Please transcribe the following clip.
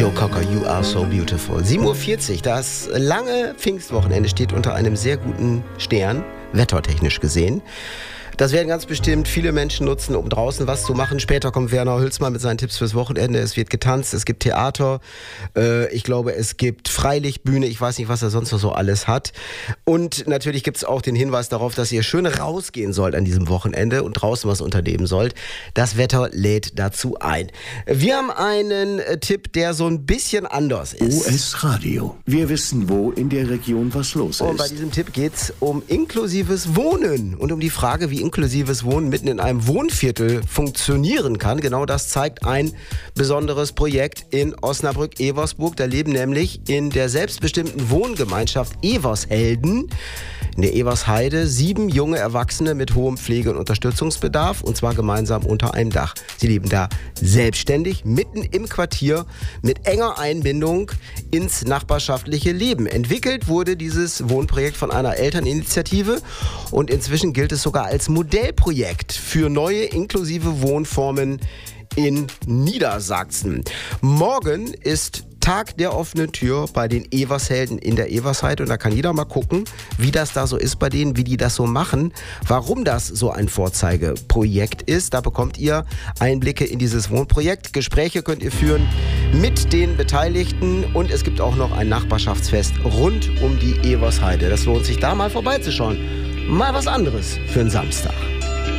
Joe Cocker, You Are So Beautiful. 7:40 Uhr, das lange Pfingstwochenende steht unter einem sehr guten Stern, wettertechnisch gesehen. Das werden ganz bestimmt viele Menschen nutzen, um draußen was zu machen. Später kommt Werner Hülsmann mit seinen Tipps fürs Wochenende. Es wird getanzt, es gibt Theater, ich glaube, es gibt Freilichtbühne, ich weiß nicht, was er sonst noch so alles hat. Und natürlich gibt es auch den Hinweis darauf, dass ihr schön rausgehen sollt an diesem Wochenende und draußen was unternehmen sollt. Das Wetter lädt dazu ein. Wir haben einen Tipp, der so ein bisschen anders ist. OS Radio. Wir wissen, wo in der Region was los ist. Und bei diesem Tipp geht es um inklusives Wohnen und um die Frage, wie inklusives Wohnen mitten in einem Wohnviertel funktionieren kann. Genau das zeigt ein besonderes Projekt in Osnabrück-Eversburg. Da leben nämlich in der selbstbestimmten Wohngemeinschaft Evershelden in der Eversheide 7 junge Erwachsene mit hohem Pflege- und Unterstützungsbedarf, und zwar gemeinsam unter einem Dach. Sie leben da selbstständig, mitten im Quartier, mit enger Einbindung ins nachbarschaftliche Leben. Entwickelt wurde dieses Wohnprojekt von einer Elterninitiative und inzwischen gilt es sogar als Modellprojekt für neue inklusive Wohnformen in Niedersachsen. Morgen ist Tag der offenen Tür bei den Evershelden in der Eversheide und da kann jeder mal gucken, wie das da so ist bei denen, wie die das so machen, warum das so ein Vorzeigeprojekt ist. Da bekommt ihr Einblicke in dieses Wohnprojekt. Gespräche könnt ihr führen mit den Beteiligten und es gibt auch noch ein Nachbarschaftsfest rund um die Eversheide. Das lohnt sich, da mal vorbeizuschauen. Mal was anderes für einen Samstag.